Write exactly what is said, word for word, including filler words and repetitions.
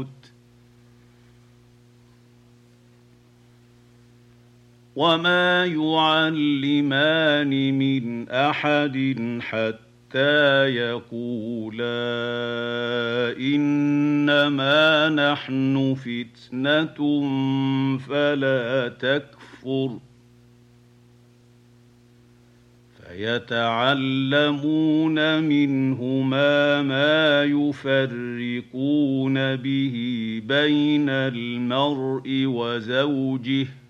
الموت وما يعلمان من أحد حتى يقولا إنما نحن فتنة فلا تكفر فيتعلمون منهما ما يفرقون به بين المرء وزوجه